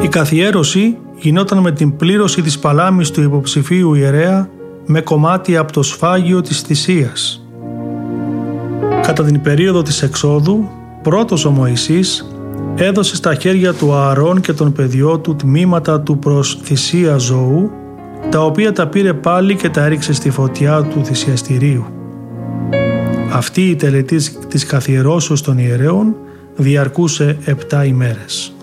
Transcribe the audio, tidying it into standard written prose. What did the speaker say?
Η καθιέρωση γινόταν με την πλήρωση της παλάμης του υποψηφίου ιερέα με κομμάτι από το σφάγιο της θυσίας. Κατά την περίοδο της εξόδου, πρώτος ο Μωυσής έδωσε στα χέρια του Ααρών και των παιδιών του τμήματα του προς θυσία ζώου, τα οποία τα πήρε πάλι και τα έριξε στη φωτιά του θυσιαστηρίου. Αυτή η τελετή της καθιερώσεως των ιερέων διαρκούσε 7 ημέρες.